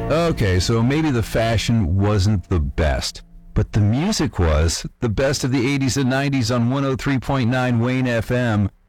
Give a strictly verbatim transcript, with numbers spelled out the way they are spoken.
Okay, so maybe the fashion wasn't the best, but the music was. The best of the eighties and nineties on one oh three point nine Wayne F M.